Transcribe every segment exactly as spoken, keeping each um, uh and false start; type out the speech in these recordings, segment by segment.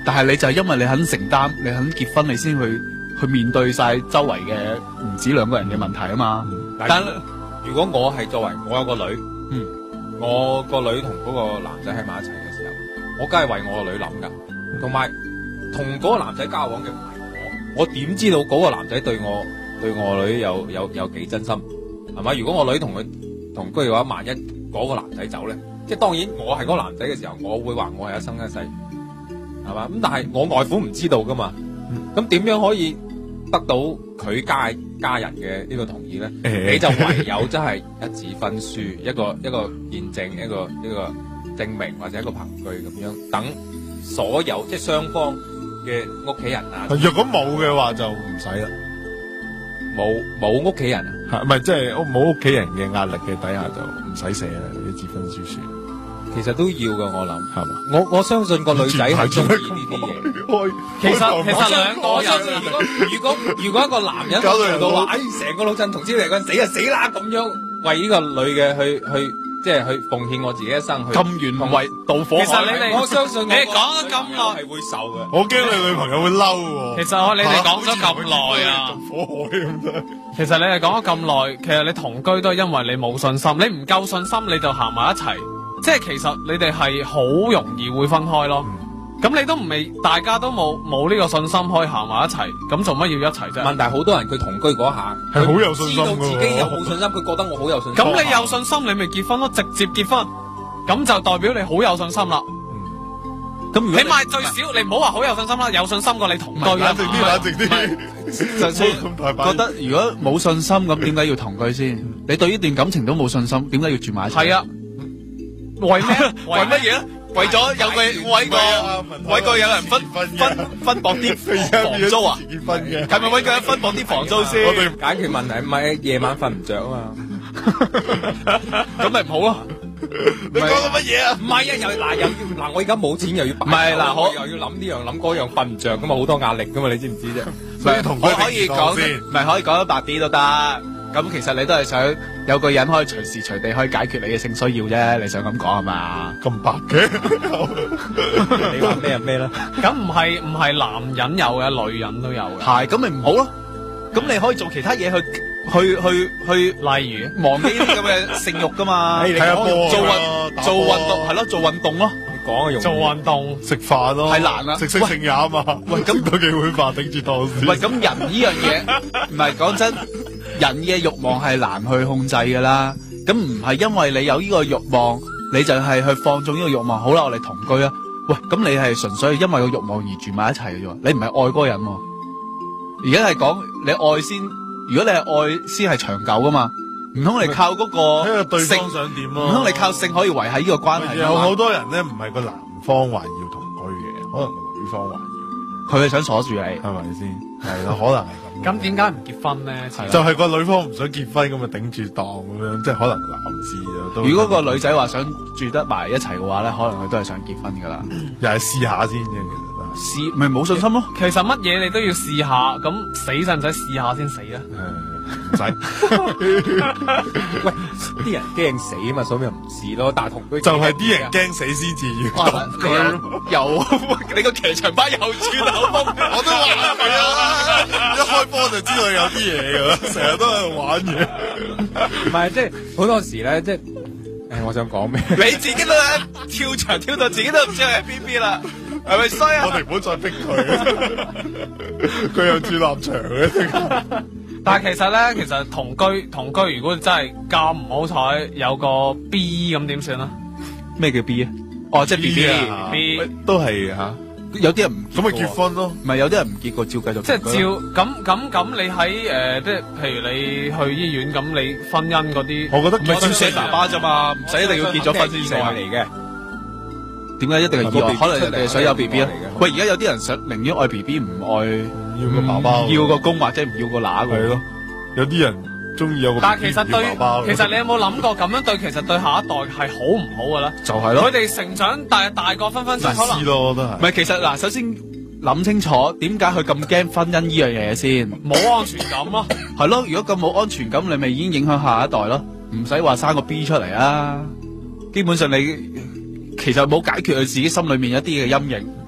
但係你就係因為你肯承擔，你肯結婚，你先去去面對晒周圍嘅唔止兩個人嘅問題啊嘛。 嗯、 但如果我係作為我有個女， 嗯， 我個女同嗰個男仔喺埋一齊嘅時候，我梗係為我個女諗噶，同埋同嗰個男仔交往嘅唔係我，我點知道嗰個男仔對我對我個女有有有幾真心係嘛？如果我女同佢同居嘅話，萬一嗰個男仔走咧，即係當然我係嗰個男仔嘅時候，我會話我係一生一世係嘛？咁但係我外父唔知道噶嘛，咁點樣可以得到佢家家人嘅呢個同意咧？你就唯有真係一紙婚書，一個一個見證，一個一個證明或者一個憑據咁樣，等所有即係雙方嘅屋企人啊。 若果冇嘅話就唔使啦， 冇冇屋企人啊， 係唔係即係冇屋企人嘅壓力嘅底下就唔使寫啦啲紙婚書書。 其實都要噶，我諗係嘛？ 我我相信個女仔係中意呢啲嘢。 其實其實兩個我相信如果如果如果一個男人做到話，哎成個老鎮同志嚟講死就死啦咁樣，為呢個女嘅去去即係去奉獻我自己一生去咁遠為導火其實你哋我相信你哋講咗咁耐係會受嘅。 我驚你女朋友會嬲喎。 其實我你哋講咗咁耐啊， 火海咁樣。 其實你哋講咗咁耐，其實你同居都係因為你冇信心，你唔夠信心你就行埋一齊，即係其實你哋係好容易會分開咯。咁、嗯、你都唔未，大家都冇冇呢個信心可以行埋一齊，咁做乜要一齊啫？ 問題好多人佢同居嗰下係好有信心， 知道自己有冇信心，佢覺得我好有信心。 咁你有信心，你咪結婚咯，直接結婚，咁就代表你好有信心啦。 咁如果起碼最少你唔好話好有信心啦，有信心過你同居啦。 冷靜啲，冷靜啲。 就算覺得如果冇信心咁，點解要同居先？你對呢段感情都冇信心，點解要住埋一齊？ 係啊，為咩？ 為乜嘢咧？為咗有個為個為個有人分分分薄啲房租啊？ 結婚嘅係咪為個人分薄啲房租先？ 我哋解決問題唔係夜晚瞓唔着啊嘛， 咁咪唔好咯。 你講緊乜嘢啊？ 唔係啊，又嗱又要嗱，我而家冇錢又要擺， 唔係嗱，我又要諗呢樣諗嗰樣，瞓唔着咁啊，好多壓力噶嘛，你知唔知啫？ 所以同我可以講，唔係可以講得白啲都得。咁其實你都係想有個人可以隨時隨地可以解決你嘅性需要啫，你想咁講係嘛？ 咁白嘅， 你話咩係咩咧？ 咁唔係唔係男人有嘅，女人都有嘅。 係，咁咪唔好咯。咁你可以做其他嘢去去去去， 例如忘記呢啲咁嘅性慾噶嘛？ 睇下波， 做運做運動係咯，做運動咯。 你講啊，用做運動食飯咯， 係難啊， 食色性也啊嘛。喂，咁多幾碗飯頂住檔先。 喂，咁人呢樣嘢唔係講真，人嘅慾望係難去控制噶啦。咁唔係因為你有呢個慾望，你就係去放縱呢個慾望。好啦，我哋同居啊。喂，咁你係純粹係因為個慾望而住埋一齊嘅啫，你唔係愛嗰個人。而家係講你愛先，如果你係愛先係長久噶嘛，唔通你靠嗰個對性方想點咯？ 唔通你靠性可以維繫呢個關係？ 有好多人咧，唔係個男方還要同居嘅，可能個女方還要。 佢係想鎖住你， 係咪先？係咯，可能係咁。 咁點解唔結婚咧？ 就係個女方唔想結婚咁啊，頂住檔咁樣，即係可能男士啊都。 如果個女仔話想住得埋一齊嘅話咧，可能佢都係想結婚噶啦， 又係試下先啫，其實。 試咪冇信心咯。 其實乜嘢你都要試下，咁死使唔使試下先死啊？ 唔使。 喂，啲人驚死啊嘛，所以咪唔試咯。但係同居就係啲人驚死先至要同居。 又你個騎牆班又轉口風， 我都話佢啊！一開波就知道有啲嘢噶啦，成日都喺度玩嘢。 唔係，即係好多時咧，即係誒，我想講咩？ 你自己都跳牆跳到自己都唔知係 B B 啦。係咪衰啊？ 我哋唔好再逼佢，佢又轉立場嘅。 但係其實咧，其實同居同居，如果真係咁唔好彩有個 B 咁點算啊？ 咩叫 B 啊？哦，即係 B B B 都係吓， 有啲人唔咁咪結婚咯？ 唔係有啲人唔結過，照繼續即係照咁咁咁，你喺誒，即係譬如你去醫院咁，你婚姻嗰啲， 我覺得唔係照寫爸爸啫嘛，唔使一定要結咗婚先寫嚟嘅。 點解一定係意外？可能人哋想有 B B 啊？喂，而家有啲人想寧願愛 B B 唔愛要個爸爸， 要個公或者唔要個乸嘅。 係咯，有啲人中意有個 B B， 但係其實對， 爸爸其實你有冇諗過咁樣對，其實對下一代係好唔好嘅咧？ 就係咯， 佢哋成長大大個分分鐘可能咯，都係。 唔係，其實嗱，首先諗清楚點解佢咁驚婚姻呢樣嘢先， 冇安全感咯。 係咯，如果咁冇安全感，你咪已經影響下一代咯，唔使話生個 B 出嚟啊。基本上你。其實冇解決佢自己心裏面一啲嘅陰影，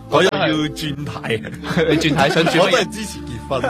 我又要轉題， 你轉睇想轉乜嘢？ 我都係支持結婚。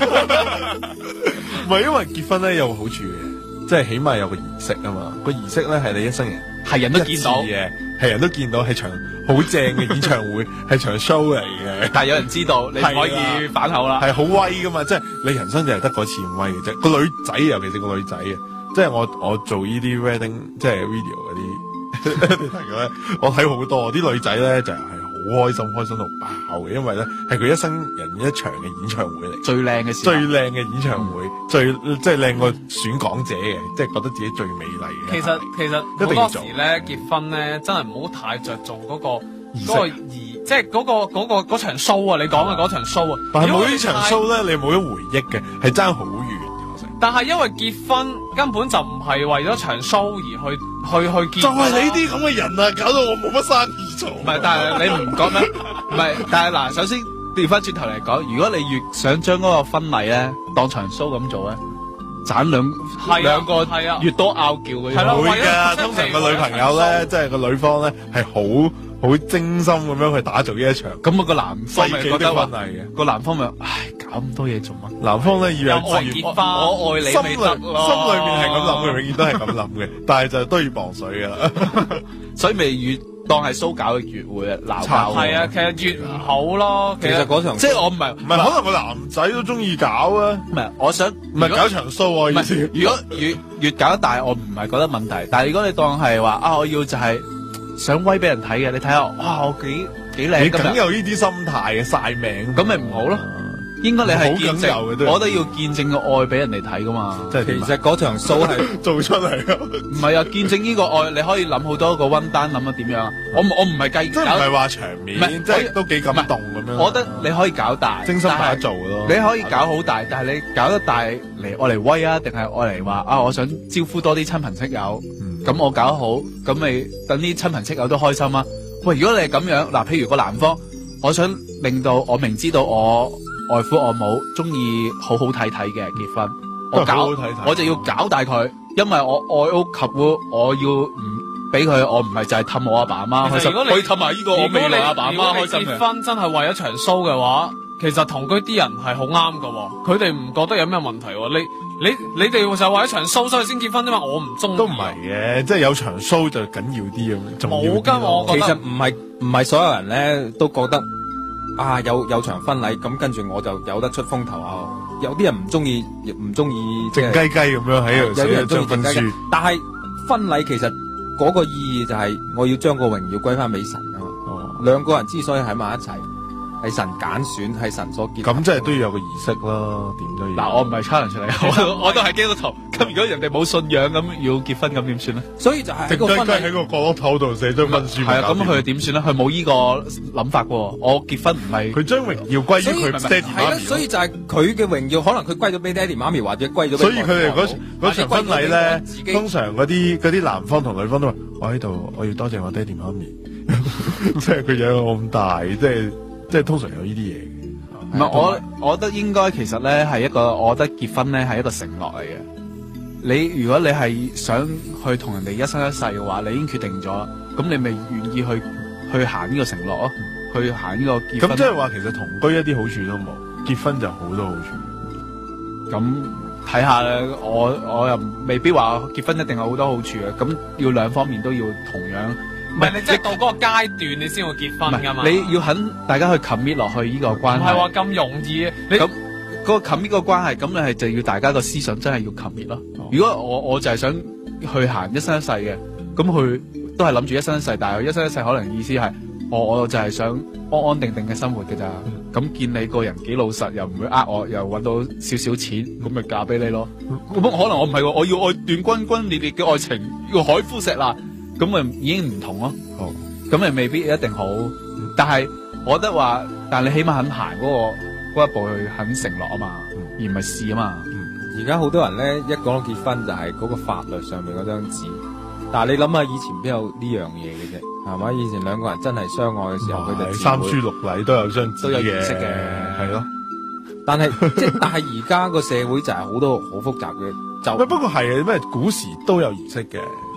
唔係因為結婚咧有個好處嘅，即係起碼有個儀式啊嘛。個儀式咧係你一生人係人都見到一次嘅，係人都見到係場好正嘅演唱會，係場 show 嚟嘅。 但係有人知道，你唔可以反口啦。 係好威噶嘛，即係你人生就係得嗰次咁威嘅啫。個女仔尤其是個女仔啊，即係我我做呢啲 wedding 即係 video 嗰啲，你睇咧，我睇好多啲女仔咧就係好開心，開心到爆嘅，因為咧係佢一生人一場嘅演唱會嚟， 最靚嘅時最候， 靚嘅演唱會，最即係靚過選港姐嘅，即係覺得自己最美麗嘅。 其實其實一定要做好多時咧結婚咧真係唔好太着重嗰個儀式嗰個儀，即係嗰個嗰個嗰場 show 啊！你講嘅嗰場 show 啊， 但係因為冇呢場太 show 咧，你冇咗回憶嘅，係爭好遠嘅。我成但係因為結婚根本就唔係為咗場 show 而去去去結就婚， 係你啲咁嘅人啊，搞到我冇乜生意做。 唔係，但係你唔覺得？唔係，但係嗱，首先調翻轉頭嚟講，如果你越想將嗰個婚禮咧當場 show 咁做咧，賺兩係啊兩個係啊越多拗撬嘅啫。 係咯會為咗㗎， 即係通常個女朋友咧，即係個女方咧，係好好精心咁樣去打造呢一場咁啊個男方咪世紀的覺得話婚禮嘅。 個男方咪唉搞咁多嘢做乜？ 男方咧以為有愛自己結婚我愛你心裏咪得咯， 心裏面係咁諗嘅，永遠都係咁諗嘅，但係就都要磅水㗎啦。 所以咪越當係蘇搞嘅越會鬧交。 係啊，其實越唔好咯。 其實嗰場即係我唔係唔係可能個男仔都中意搞啊， 唔係，我想唔係搞場 show 啊唔係意思。， 如果越越搞得大，我唔係覺得問題。但係如果你當係話啊，我要就係想威俾人睇嘅，你睇下，哇，我幾幾靚你今日， 梗有呢啲心態嘅，晒命咁咪唔好咯。應該你係見好梗有嘅都證， 係我覺得要見證個愛俾人哋睇噶嘛。 即係點啊其實嗰場 show 係做出嚟啊！ 唔係啊，見證呢個愛，你可以諗好多個温單，諗得點樣啊？我唔我唔係計即係唔係話場面， 唔係即係都幾感動咁樣。 我覺得你可以搞大， 精心打但係造咯。 你可以搞好大，但係你搞得大嚟愛嚟威啊，定係愛嚟話啊？我想招呼多啲親朋戚友， 嗯咁、我搞得好，咁咪等啲親朋戚友都開心啊！喂，如果你係咁樣，嗱，譬如個男方，我想令到我明知道我外父外母中意好好睇睇嘅結婚，我搞好好睇睇我就要搞大佢，因為我愛屋及烏，我要唔俾佢，我唔係就係氹我阿爸阿媽開心， 其實如果你可以氹埋呢個我未來阿爸阿如果你媽開心嘅。 結婚真係為咗場 show 嘅話，其實同居啲人係好啱噶，佢哋唔覺得有咩問題喎。你你你哋就係為咗場 show 所以先結婚啫嘛，我唔中意。 都唔係嘅，即係有場 show 就緊要啲咁樣，重要冇㗎啲咯我覺得其實唔係唔係所有人咧都覺得啊有有場婚禮咁跟住我就有得出風頭啊！有啲人唔中意唔中意即係靜雞雞咁樣喺度有啲寫一人中意張婚書靜雞雞，但係婚禮其實嗰個意義就係我要將個榮耀歸翻俾神啊嘛。 哦， 兩個人之所以喺埋一齊，係神揀選，係神所結合。 咁即係都要有個儀式咯，點都要。 嗱，我唔係 challenge 你，我我都係基督徒。咁如果人哋冇信仰咁要結婚咁點算咧？ 所以就係喺靜雞個婚禮雞喺個角落頭度寫張婚書。 係啊，咁佢點算咧？佢冇呢個諗法嘅喎。我結婚唔係佢將榮耀歸於所以佢爹哋係啦， 媽咪。 所以就係佢嘅榮耀，可能佢歸咗俾爹哋媽咪，或者歸咗俾所以佢哋嗰外父嗰場婚禮咧或者歸咗俾自，己通常嗰啲嗰啲男方同女方都話：我喺度，我要多謝我爹哋媽咪，即係佢養我咁大，即係即係通常有呢啲嘢嘅。 唔係我，我覺得應該其實咧係一個，我覺得結婚咧係一個承諾嚟嘅。你如果你係想去同人哋一生一世嘅話，你已經決定咗，咁你咪願意去去行呢個承諾咯，去行呢個結婚。 咁即係話其實同居一啲好處都冇，結婚就好多好處。 咁睇下咧，我我又未必話結婚一定有好多好處嘅，咁要兩方面都要同樣。 唔係你即係到嗰個階段你先會結唔婚噶嘛？ 係你要肯大家去 commit 落去呢個關係。 唔係話咁容易。你咁嗰個 commit 個關係，咁你係就要大家個思想真係要 commit 咯。如果我我就係想去行一生一世嘅，咁佢都係諗住一生一世，但係一生一世可能意思係我我就係想安安定定嘅生活嘅咋。咁見你個人幾老實，又唔會呃我，又揾到少少錢，咁咪嫁俾你咯。咁可能我唔係喎，我要愛段轟轟烈烈嘅愛情，要海枯石爛，咁咪已經唔同咯。 哦， 咁咪未必一定好，但係我覺得話，但係你起碼肯行嗰、個嗰一步去肯承諾啊嘛，而唔係試啊嘛。 而家好多人咧，一講到結婚就係嗰個法律上面嗰張紙，但係你諗下以前邊有呢樣嘢嘅啫，係嘛？以前兩個人真係相愛嘅時候，佢哋三書六禮都有張紙都有嘅儀式嘅係咯。 但係即係但係而家個社會就係好多好複雜嘅，就喂，不過係啊，咩古時都有儀式嘅，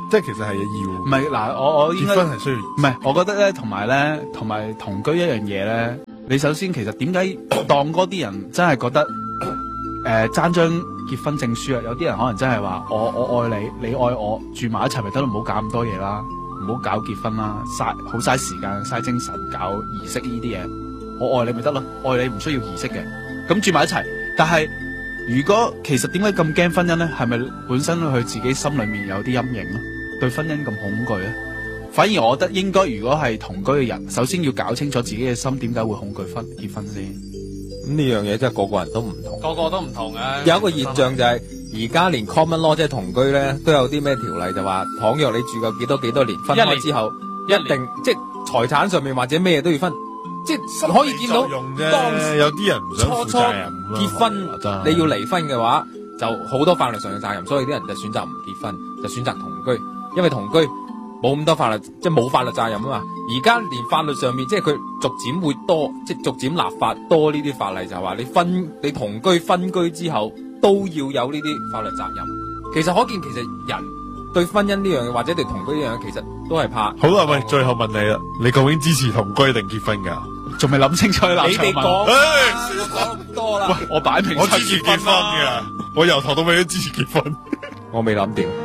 即係其實係要唔係嗱，我我應結該婚係需要唔係，我覺得咧，同埋咧，同埋同居一樣嘢咧，你首先其實點解當嗰啲人真係覺得誒爭張結婚證書啊？有啲人可能真係話我我愛你，你愛我，住埋一齊咪得咯，唔好搞咁多嘢啦，唔好搞結婚啦，嘥好嘥時間，嘥精神搞儀式呢啲嘢。我愛你咪得咯，愛你唔需要儀式嘅，咁住埋一齊。但係如果其實點解咁驚婚姻咧？係咪本身佢自己心裏面有啲陰影咧？對婚姻咁恐懼咧？反而我覺得應該，如果係同居嘅人，首先要搞清楚自己嘅心點解會恐懼婚結婚先。 咁呢樣嘢真係個個人都唔同。 個個都唔同嘅。 有一個現象就係而家連 common law 即係同居咧，都有啲咩條例就話，倘若你住夠幾多幾多年，分開之後一年一定即係財產上面或者咩都要分，即係可以見到用啫當時有啲人唔想負初初責任咯結婚真係你要離婚嘅話，就好多法律上嘅責任，所以啲人就選擇唔結婚，就選擇同居，因為同居冇咁多法律，即係冇法律責任啊嘛。而家連法律上面，即係佢逐漸會多，即係逐漸立法多呢啲法例，就係話你分你同居分居之後都要有呢啲法律責任。其實可見，其實人對婚姻呢樣嘢或者對同居呢樣嘢，其實都係怕。 好啦，喂，最後問你啦，你究竟支持同居定結婚噶？ 仲未諗清楚立場你哋問講唉講咁多啦， 我擺明我支持結婚啦嘅，我由頭到尾都支持結婚。 我未諗掂。